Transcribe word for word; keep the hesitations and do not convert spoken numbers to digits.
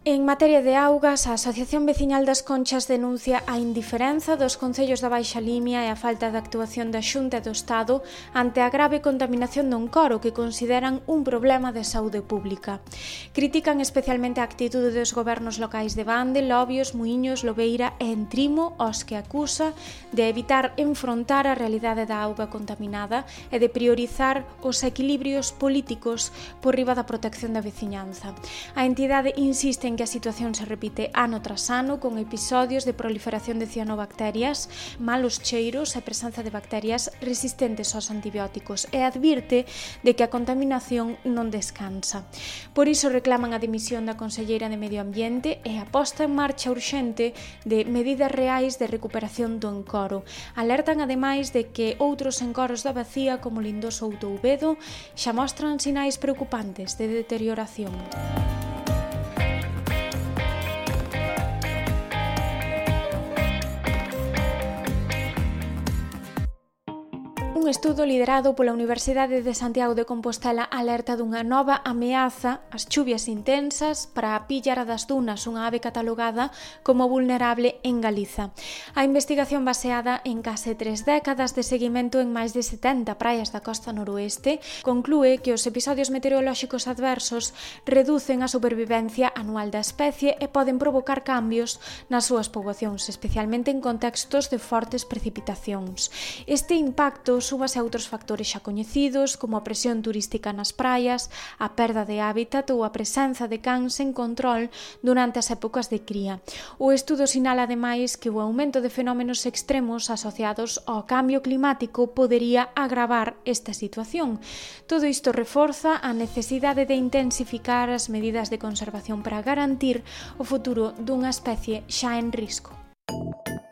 En materia de augas, a Asociación Veciñal das Conchas denuncia a indiferenza dos concellos da Baixa Limia e a falta de actuación da Xunta e do Estado ante a grave contaminación do encoro que consideran un problema de saúde pública. Critican especialmente a actitude dos gobernos locais de Bande, Lobios, Muíños, Lobeira e Entrimo, aos que acusa de evitar enfrontar a realidade da auga contaminada e de priorizar os equilibrios políticos por riba da protección da veciñanza. A entidade insiste en que a situación se repite ano tras ano con episodios de proliferación de cianobacterias, malos cheiros e presenza de bacterias resistentes aos antibióticos e advirte de que a contaminación non descansa. Por iso reclaman a dimisión da Conselleira de Medio Ambiente e a posta en marcha urxente de medidas reais de recuperación do encoro. Alertan ademais de que outros encoros da bacía como Lindoso ou Touvedo xa mostran sinais preocupantes de deterioración. Un estudo liderado pola Universidade de Santiago de Compostela alerta dunha nova ameaza ás chuvias intensas para a píllara das dunas, unha ave catalogada como vulnerable en Galiza. A investigación baseada en case tres décadas de seguimento en máis de setenta praias da costa noroeste conclúe que os episodios meteorolóxicos adversos reducen a supervivencia anual da especie e poden provocar cambios nas súas poboacións, especialmente en contextos de fortes precipitacións. Este impacto súmase a outros factores xa coñecidos, como a presión turística nas praias, a perda de hábitat ou a presenza de cans en control durante as épocas de cría. O estudo sinala ademais que o aumento de fenómenos extremos asociados ao cambio climático podería agravar esta situación. Todo isto reforza a necesidade de intensificar as medidas de conservación para garantir o futuro dunha especie xa en risco.